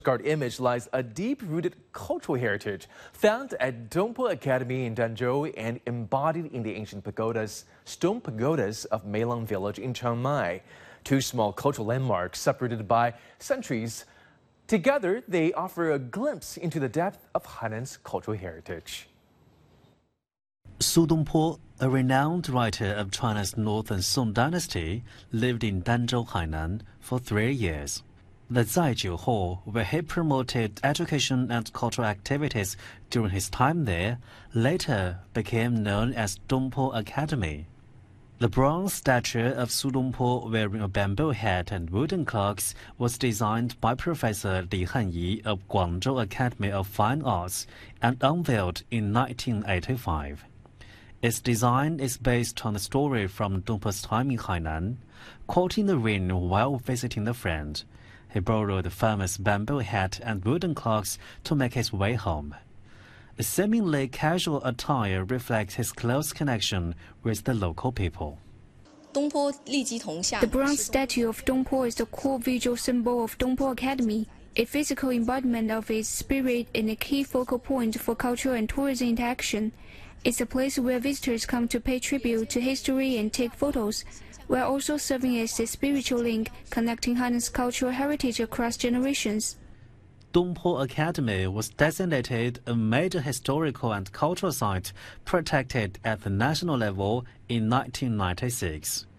Guard image lies a deep-rooted cultural heritage found at Dongpo Academy in Danzhou and embodied in the ancient pagodas, stone pagodas of Meilang village in Chiang Mai. Two small cultural landmarks separated by centuries. Together, they offer a glimpse into the depth of Hainan's cultural heritage. Su Dongpo, a renowned writer of China's Northern Song dynasty, lived in Danzhou, Hainan for 3 years. The Zaijiu Hall, where he promoted education and cultural activities during his time there, later became known as Dongpo Academy. The bronze statue of Su Dongpo wearing a bamboo hat and wooden clogs was designed by Professor Li Hanyi of Guangzhou Academy of Fine Arts and unveiled in 1985. Its design is based on a story from Dongpo's time in Hainan. Caught in the rain while visiting a friend, he borrowed the famous bamboo hat and wooden clogs to make his way home. A seemingly casual attire reflects his close connection with the local people. The bronze statue of Dongpo is the core visual symbol of Dongpo Academy, a physical embodiment of its spirit and a key focal point for cultural and tourism interaction. It's a place where visitors come to pay tribute to history and take photos, while also serving as a spiritual link connecting Hainan's cultural heritage across generations. Dongpo Academy was designated a major historical and cultural site protected at the national level in 1996.